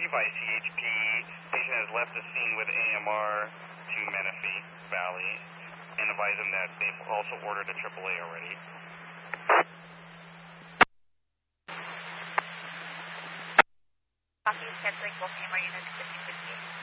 by CHP. Patient has left the scene with AMR to Menifee Valley, and advise them that they've also ordered a AAA already. Copy, scheduling both AMR units 5058.